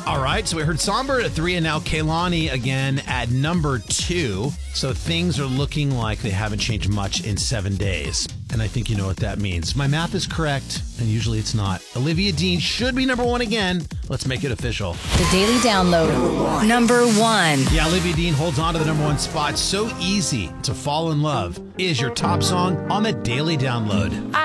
All right, so we heard Songbird at 3 and now Kehlani again at number 2. So things are looking like they haven't changed much in 7 days. And I think you know what that means. My math is correct, and usually it's not. Olivia Dean should be number 1 again. Let's make it official. The Daily Download. Number 1. Yeah, Olivia Dean holds on to the number 1 spot. So easy to fall in love is your top song on the Daily Download.